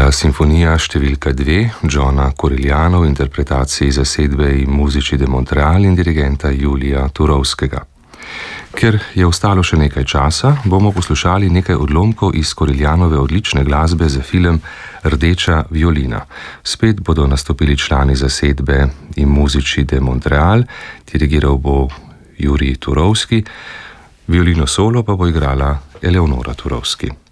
bila simfonija številka 2 Johna Corigliano v interpretaciji zasedbe in Musici de Montreal in dirigenta Julija Turovskega. Ker je ostalo še nekaj časa, bomo poslušali nekaj odlomkov iz Coriglianove odlične glasbe za film Rdeča violina. Spet bodo nastopili člani zasedbe in Musici de Montreal, dirigiral bo Julij Turovski, violino solo pa bo igrala Eleonora Turovski.